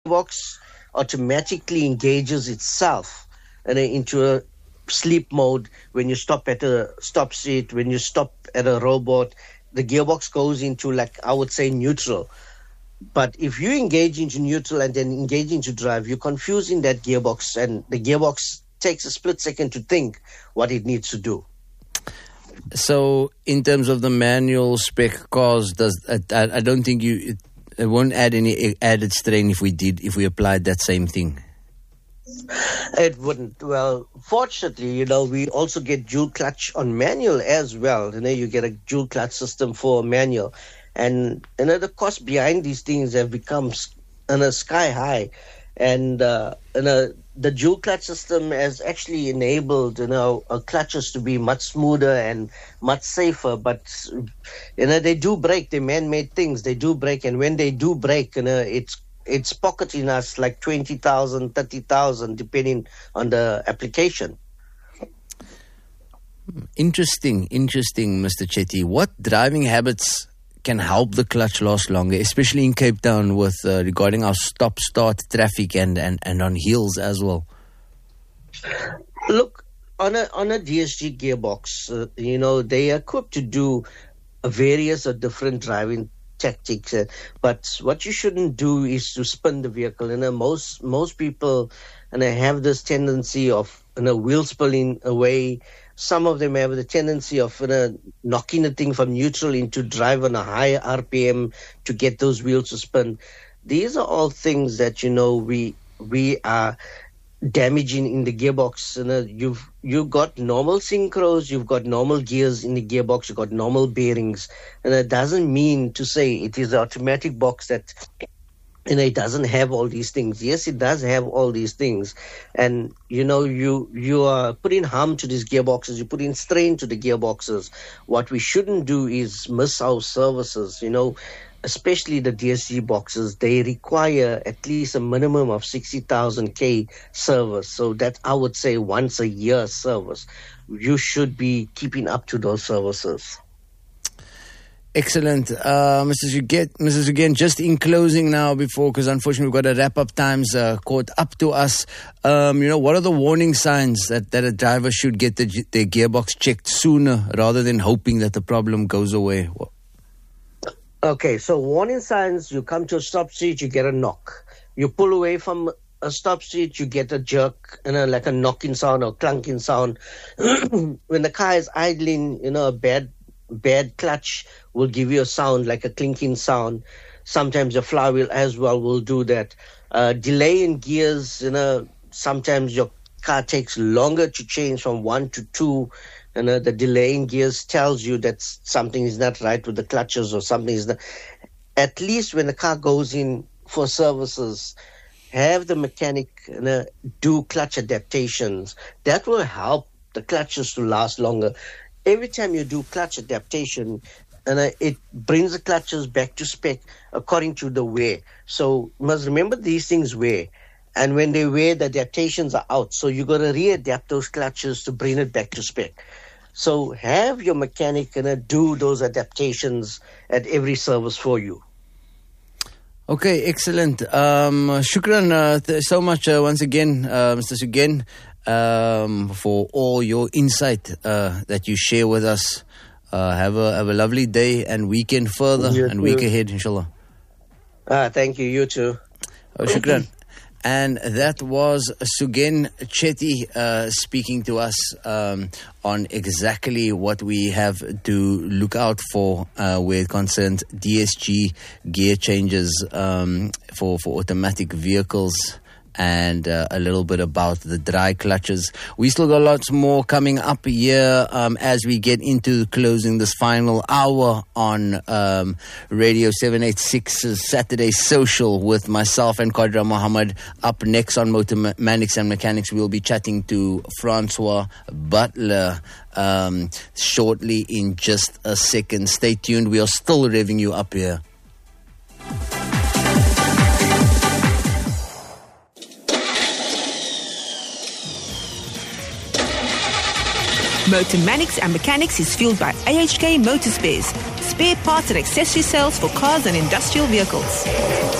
gearbox automatically engages itself into a sleep mode. When you stop at a stop street, when you stop at a robot, the gearbox goes into, like, I would say, neutral. But if you engage into neutral and then engage into drive, you're confusing that gearbox, and the gearbox takes a split second to think what it needs to do. So, in terms of the manual spec cars, I don't think it won't add any added strain if we applied that same thing. It wouldn't. Well, fortunately, we also get dual clutch on manual as well. You get a dual clutch system for manual. And the cost behind these things have become sky high. And the dual clutch system has actually enabled clutches to be much smoother and much safer. But they do break. They're man-made things. They do break, and when they do break, it's pocketing us like 20,000, 30,000, depending on the application. Interesting, Mr. Chetty. What driving habits can help the clutch last longer, especially in Cape Town with regarding our stop-start traffic and on hills as well? Look, on a DSG gearbox, they are equipped to do various or different driving tactics, but what you shouldn't do is to spin the vehicle. Most people have this tendency of wheel spilling away. Some of them have the tendency of knocking the thing from neutral into drive on a higher RPM to get those wheels to spin. These are all things that we are damaging in the gearbox. You've got normal synchros, you've got normal gears in the gearbox, you've got normal bearings, and it doesn't mean to say it is an automatic box that it doesn't have all these things. Yes, it does have all these things, and you are putting harm to these gearboxes, you're putting strain to the gearboxes. What we shouldn't do is miss our services. Especially the DSG boxes, they require at least a minimum of 60,000 K service. So that, I would say, once a year service. You should be keeping up to those services. Excellent. Mrs. Zugend, just in closing now because unfortunately we've got a wrap-up times caught up to us. What are the warning signs that a driver should get their gearbox checked sooner rather than hoping that the problem goes away? Okay, so warning signs: you come to a stop street, you get a knock. You pull away from a stop street, you get a jerk, like a knocking sound or clunking sound. When the car is idling, a bad clutch will give you a sound like a clinking sound. Sometimes your flywheel as well will do that. Delay in gears, sometimes your car takes longer to change from 1 to 2. The delay in gears tells you that something is not right with the clutches or something is not. At least when the car goes in for services, have the mechanic do clutch adaptations. That will help the clutches to last longer. Every time you do clutch adaptation, it brings the clutches back to spec according to the wear. So you must remember these things wear. And when they wear, the adaptations are out. So you got to readapt those clutches to bring it back to spec. So have your mechanic do those adaptations at every service for you. Okay, excellent. Shukran so much once again, Mr. Zugend, for all your insight that you share with us. Have a lovely day and weekend further and week ahead, inshallah. Thank you. You too. Shukran. And that was Zugend Chetty speaking to us on exactly what we have to look out for where it concerns DSG gear changes for automatic vehicles, and a little bit about the dry clutches. We still got lots more coming up here as we get into closing this final hour on Radio 786's Saturday Social with myself and Quadra Muhammad. Up next on Motor Mechanics and Mechanics, we'll be chatting to Francois Butler shortly in just a second. Stay tuned. We are still revving you up here. Motor Mechanics and Mechanics is fueled by AHK Motor Spares, spare parts and accessory sales for cars and industrial vehicles.